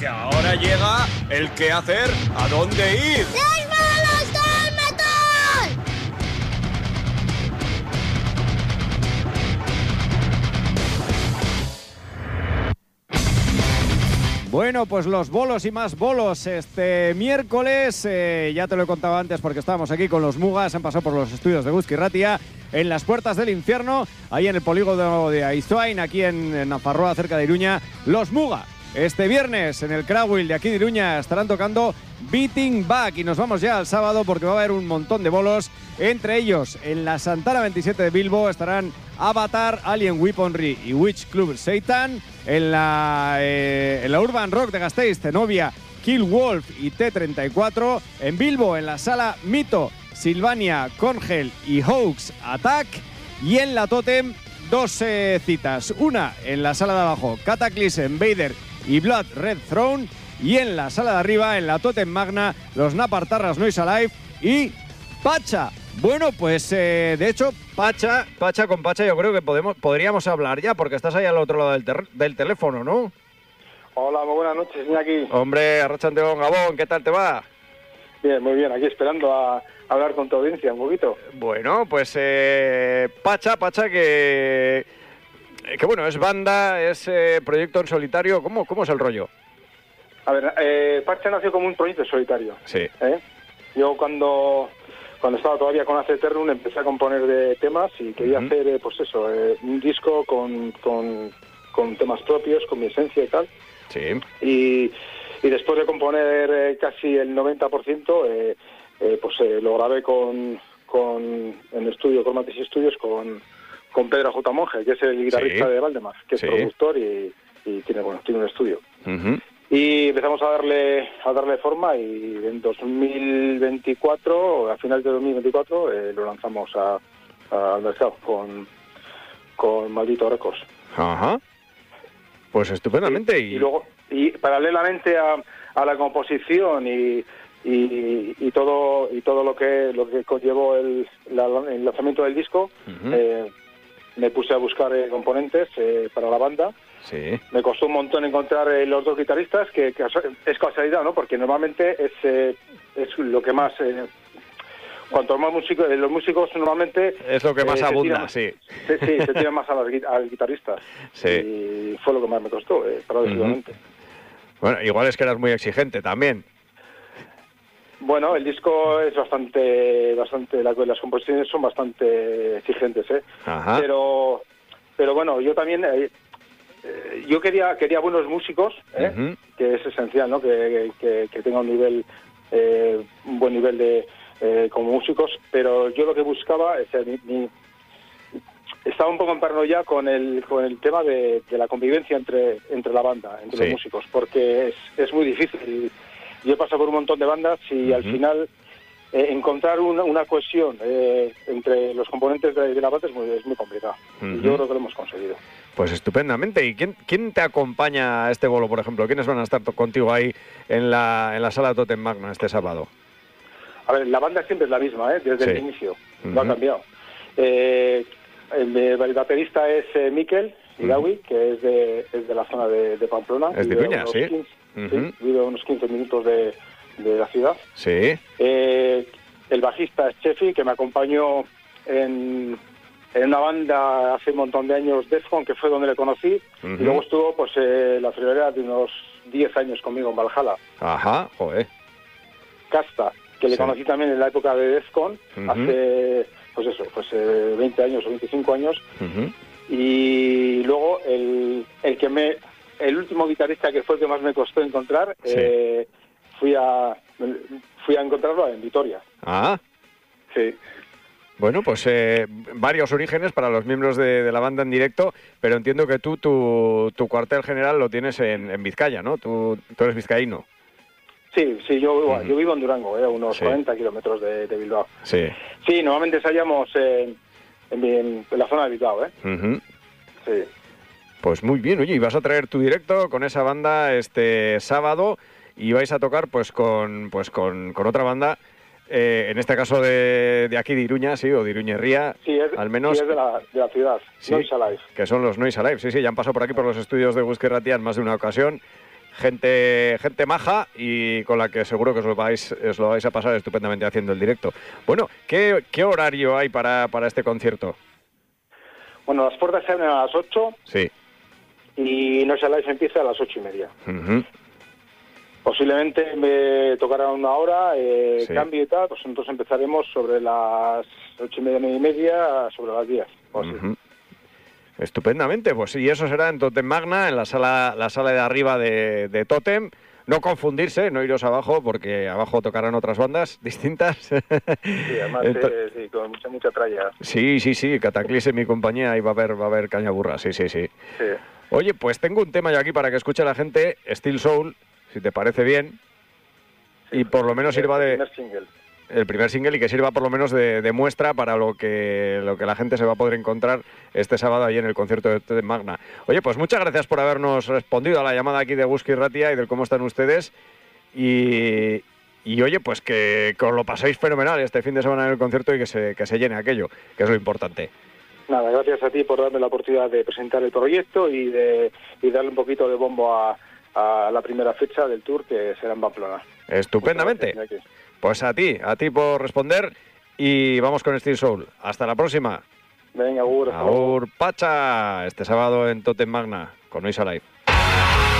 porque ahora llega el qué hacer, a dónde ir. ¡Los bolos del metal! Bueno, pues los bolos y más bolos este miércoles, ya te lo he contado antes porque estábamos aquí con los Mugas, han pasado por los estudios de Euskadi Irratia, en las puertas del infierno, ahí en el polígono de Aizuain, aquí en Nafarroa, cerca de Iruña, los Muga. Este viernes en el Crowell de aquí de Iruña estarán tocando Beating Back y nos vamos ya al sábado porque va a haber un montón de bolos. Entre ellos, en la Santana 27 de Bilbo estarán Avatar, Alien Weaponry y Witch Club Satan. En la Urban Rock de Gasteiz, Zenobia, Kill Wolf y T34. En Bilbo, en la Sala Mito, Silvania, Congel y Hoax Attack. Y en la Totem, dos citas. Una en la sala de abajo, Cataclysm, Vader y Blood Red Throne. Y en la sala de arriba, en la Totem Magna, los Napartarras Noise Alive y Pacha. Bueno, pues de hecho, Pacha, con Pacha yo creo que podríamos hablar ya, porque estás ahí al otro lado del teléfono, ¿no? Hola, muy buenas noches, aquí. Hombre, Arratsaldeon, Gabón, ¿qué tal te va? Bien, muy bien, aquí esperando a hablar con tu audiencia un poquito. Bueno, pues Pacha, que bueno, es banda, es proyecto en solitario, ¿cómo es el rollo? A ver, Pacha nació como un proyecto solitario. Sí. Yo cuando estaba todavía con Aceterrum empecé a componer de temas y quería hacer, pues eso, un disco con temas propios, con mi esencia y tal. Sí. Y después de componer casi el 90%, pues lo grabé en estudio, con Matis Studios, con Pedro J. Monge, que es el guitarrista de Valdemar, que es productor y tiene un estudio. Y empezamos a darle forma y en 2024, a finales de 2024, lo lanzamos al mercado con Maldito Records. Ajá. Pues estupendamente. Y paralelamente a la composición y todo lo que conllevó el lanzamiento del disco, me puse a buscar componentes para la banda. Sí. Me costó un montón encontrar los dos guitarristas, que es casualidad, ¿no? Porque normalmente es lo que más... cuanto más músicos, los músicos normalmente... Es lo que más abunda, se tiran más al guitarrista. Sí. Y fue lo que más me costó, paradójicamente. Bueno, igual es que eras muy exigente también. Bueno, el disco es bastante las composiciones son bastante exigentes, Ajá. Pero bueno, yo también yo quería buenos músicos, que es esencial, ¿no? Que tenga un buen nivel de como músicos, pero yo lo que buscaba, estaba un poco emparanoiado con el tema de la convivencia entre la banda, entre los músicos, porque es muy difícil. Yo he pasado por un montón de bandas y al final encontrar una cohesión entre los componentes de la banda es muy complicado. Y yo creo que lo hemos conseguido. Pues estupendamente. ¿Y quién te acompaña a este bolo, por ejemplo? ¿Quiénes van a estar contigo ahí en la sala Totem Magna este sábado? A ver, la banda siempre es la misma, desde el inicio. No ha cambiado. El baterista es Mikel Igawi, que es de la zona de Pamplona. Es de Iruña, sí. Vive a unos 15 minutos de la ciudad. Sí. El bajista es Chefi, que me acompañó en una banda hace un montón de años, Defcon, que fue donde le conocí. Y luego estuvo pues la friolera de unos 10 años conmigo en Valhalla. Ajá, joder. Casta, que le conocí también en la época de Defcon, hace 20 años o 25 años. Y luego el último guitarrista, que fue el que más me costó encontrar, fui a encontrarlo en Vitoria. Ah. Sí. Bueno, pues varios orígenes para los miembros de la banda en directo, pero entiendo que tú tu cuartel general lo tienes en Vizcaya, ¿no? Tú eres vizcaíno. Sí, yo vivo en Durango, a unos 40 kilómetros de Bilbao. Sí. Sí, normalmente ensayamos en la zona de Bilbao, Sí. Pues muy bien, oye, y vas a traer tu directo con esa banda este sábado y vais a tocar pues con otra banda, en este caso de aquí de Iruña, o de Iruñerría, al menos. Sí, es de la ciudad, Noise Alive. Que son los Noise Alive, sí, ya han pasado por aquí por los estudios de Euskadi Irratia en más de una ocasión. gente maja y con la que seguro que os lo vais a pasar estupendamente haciendo el directo. Bueno, ¿qué horario hay para este concierto? Bueno, las puertas se abren a las 8. Sí. Y Noise Alive empieza a las 8:30. Uh-huh. Posiblemente me tocará una hora, Sí. cambio y tal, pues entonces empezaremos sobre las 8:30, 9:30, sobre las 10. O así. Uh-huh. Estupendamente, pues y eso será en Totem Magna, en la sala de arriba de Totem. No confundirse, no iros abajo, porque abajo tocarán otras bandas distintas. Sí, además sí, con mucha tralla. Sí, Cataclism y compañía, y va a haber caña burra, sí. Sí. Oye, pues tengo un tema yo aquí para que escuche la gente, Steel Soul, si te parece bien, Sí, y por lo menos sirva de... primer single. El primer single, y que sirva por lo menos de muestra para lo que la gente se va a poder encontrar este sábado ahí en el concierto de Magna. Oye, pues muchas gracias por habernos respondido a la llamada aquí de Gusky Ratia y del cómo están ustedes. Y oye, pues que os lo paséis fenomenal este fin de semana en el concierto y que se llene aquello, que es lo importante. Nada, gracias a ti por darme la oportunidad de presentar el proyecto y darle un poquito de bombo a la primera fecha del tour, que será en Pamplona. Estupendamente. Pues a ti por responder, y vamos con Steel Soul. Hasta la próxima. Venga, Agur. Agur Pacha, este sábado en Totem Magna con Noise Alive.